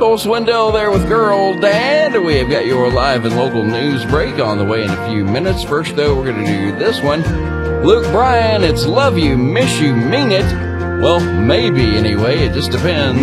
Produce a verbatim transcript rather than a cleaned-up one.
Cole Swindell there with Girl Dad. We've got your live and local news break on the way in a few minutes. First, though, we're going to do this one. Luke Bryan, it's love you, miss you, mean it. Well, maybe anyway. It just depends.